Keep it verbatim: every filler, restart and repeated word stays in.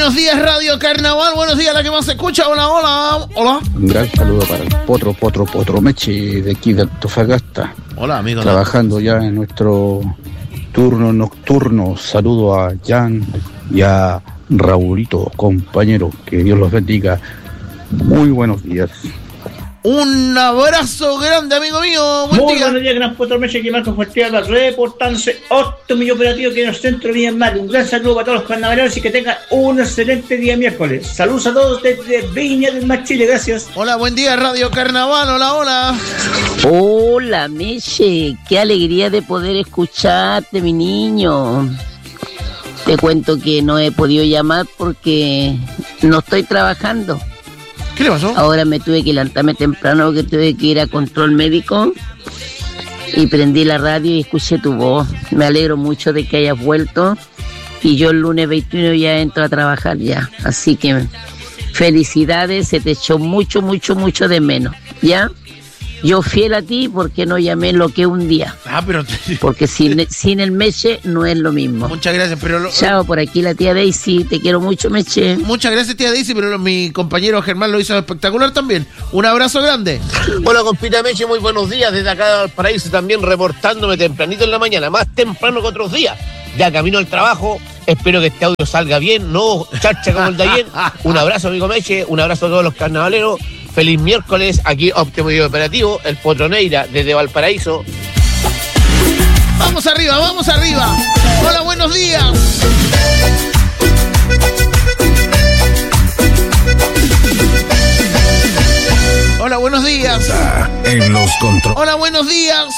buenos días, Radio Carnaval. Buenos días, la que más se escucha. Hola, hola. Hola. Un gran saludo para el Potro, Potro, Potro Meche de aquí de Antofagasta. Hola, amigo. Trabajando ya en nuestro turno nocturno. Saludo a Jan y a Raulito, compañero. Que Dios los bendiga. Muy buenos días. Un abrazo grande, amigo mío. Buen Muy día. buenos días, gran Potro Meche, que Marco Fuertealba, reportándose óptimo y operativo que en el centro bien mal. Un gran saludo para todos los carnavaleros y que tengan un excelente día miércoles. Saludos a todos desde Viña del Mar, Chile, gracias. Hola, buen día, Radio Carnaval. Hola, hola. Hola, Meche, qué alegría de poder escucharte, mi niño. Te cuento que no he podido llamar porque no estoy trabajando. ¿Qué le pasó? Ahora me tuve que levantarme temprano porque tuve que ir a control médico y prendí la radio y escuché tu voz. Me alegro mucho de que hayas vuelto y yo el lunes veintiuno ya entro a trabajar ya. Así que felicidades, se te echó mucho, mucho, mucho de menos, ¿ya? Yo fiel a ti porque no llamé lo que un día. Ah, pero... Porque sin, sin el Meche no es lo mismo. Muchas gracias, pero... Lo... Chao, por aquí la tía Daisy, te quiero mucho, Meche. Muchas gracias, tía Daisy, pero lo, mi compañero Germán lo hizo espectacular también. Un abrazo grande. Hola, compita Meche, muy buenos días. Desde acá de Valparaíso también reportándome tempranito en la mañana, más temprano que otros días. Ya camino al trabajo, espero que este audio salga bien, no charcha como el de ayer. Un abrazo, amigo Meche, un abrazo a todos los carnavaleros. Feliz miércoles, aquí Óptimo y Operativo, el Potroneira desde Valparaíso. Vamos arriba, vamos arriba. Hola, buenos días. Hola, buenos días. En los controles. Hola, buenos días.